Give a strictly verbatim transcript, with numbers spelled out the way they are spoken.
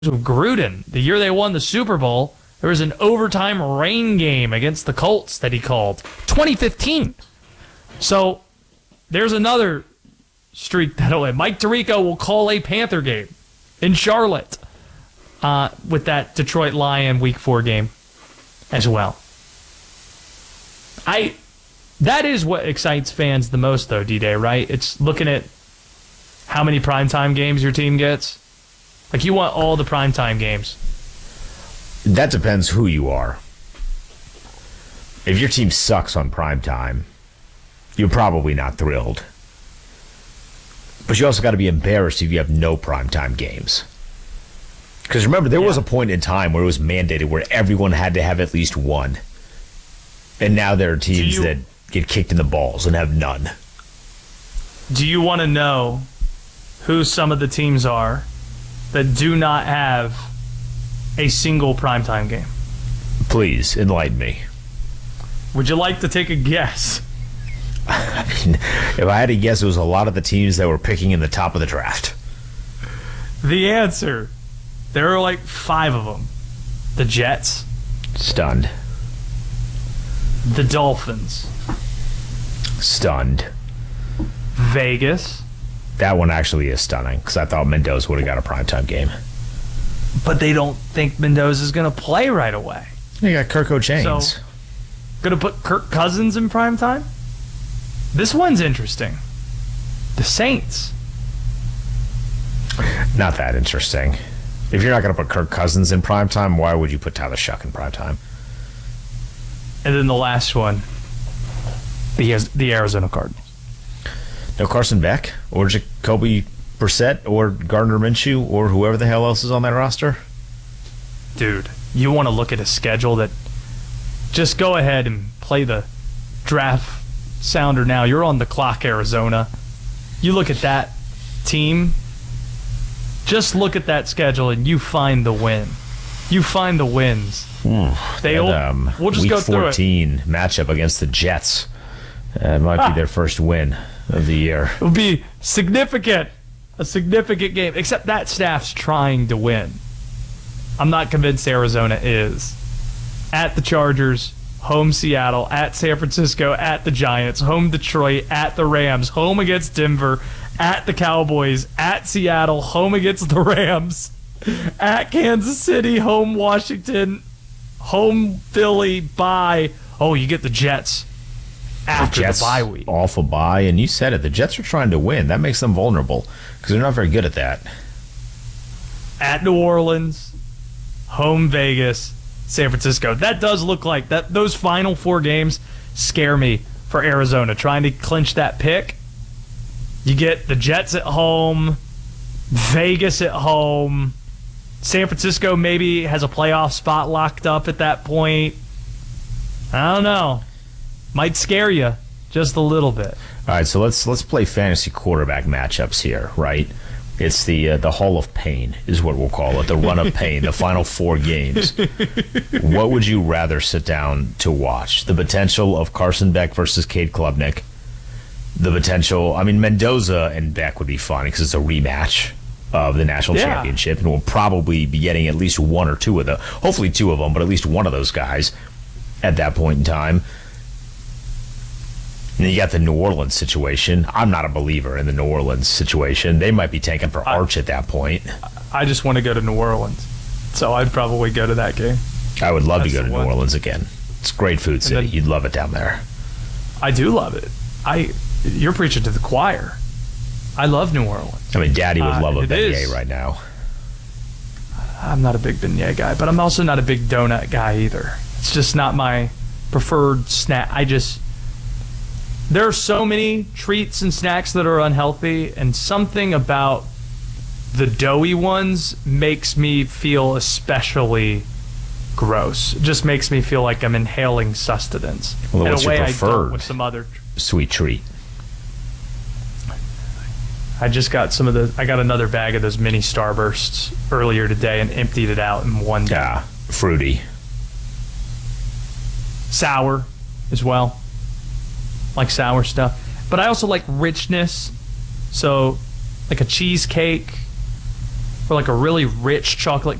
with Gruden. The year they won the Super Bowl, there was an overtime rain game against the Colts that he called. twenty fifteen. So there's another streak that'll end. Mike Tirico will call a Panther game in Charlotte uh, with that Detroit Lion Week Four game as well. I that is what excites fans the most, though, D-Day, right? It's looking at how many primetime games your team gets. Like, you want all the primetime games. That depends who you are. If your team sucks on primetime, you're probably not thrilled. But you also got to be embarrassed if you have no primetime games. Because remember, there yeah. was a point in time where it was mandated where everyone had to have at least one. And now there are teams you, that get kicked in the balls and have none. Do you want to know who some of the teams are that do not have a single primetime game? Please, enlighten me. Would you like to take a guess? I mean, if I had to guess, it was a lot of the teams that were picking in the top of the draft. The answer, there are like five of them. The Jets. Stunned. The Dolphins. Stunned. Vegas. That one actually is stunning because I thought Mendoza would have got a primetime game. But they don't think Mendoza is going to play right away. You got Kirk O'Chains. So, going to put Kirk Cousins in primetime? This one's interesting. The Saints. Not that interesting. If you're not going to put Kirk Cousins in primetime, why would you put Tyler Shuck in primetime? And then the last one, the the Arizona Cardinals. No Carson Beck or Jacoby Brissett or Gardner Minshew or whoever the hell else is on that roster? Dude, you want to look at a schedule that just go ahead and play the draft sounder now. You're on the clock, Arizona. You look at that team, just look at that schedule and you find the win. You find the wins. Ooh, that, um, we'll just week go through fourteen it. Matchup against the Jets. Uh, it might ah. be their first win of the year. It will be significant. A significant game. Except that staff's trying to win. I'm not convinced Arizona is. At the Chargers, home Seattle, at San Francisco, at the Giants, home Detroit, at the Rams, home against Denver, at the Cowboys, at Seattle, home against the Rams, at Kansas City, home Washington, home Philly, bye. Oh, you get the Jets after the, Jets, the bye week. Awful bye, and you said it. The Jets are trying to win. That makes them vulnerable because they're not very good at that. At New Orleans, home Vegas, San Francisco. That does look like that. Those final four games scare me for Arizona. Trying to clinch that pick. You get the Jets at home, Vegas at home. San Francisco maybe has a playoff spot locked up at that point. I don't know. Might scare you just a little bit. All right, so let's let's play fantasy quarterback matchups here, right? It's the uh, the Hall of Pain is what we'll call it, the run of pain, the final four games. What would you rather sit down to watch? The potential of Carson Beck versus Cade Klubnik. The potential, I mean, Mendoza and Beck would be fun because it's a rematch of the national yeah. championship, and we'll probably be getting at least one or two of them, hopefully two of them, but at least one of those guys at that point in time. And you got the New Orleans situation. I'm not a believer in the New Orleans situation. They might be tanking for I, Arch at that point. I just want to go to New Orleans, so I'd probably go to that game. I would love That's to go to one. New Orleans again. It's a great food city. Then, You'd love it down there. I do love it. I You're preaching to the choir. I love New Orleans. I mean, Daddy would uh, love a beignet right now. I'm not a big beignet guy, but I'm also not a big donut guy either. It's just not my preferred snack. I just... There are so many treats and snacks that are unhealthy, and something about the doughy ones makes me feel especially gross. It just makes me feel like I'm inhaling sustenance. Well, in what's a way your preferred I don't with some other sweet treat? I just got some of the. I got another bag of those mini Starbursts earlier today and emptied it out in one day. Yeah, fruity, sour, as well. Like sour stuff, but I also like richness. So, like a cheesecake, or like a really rich chocolate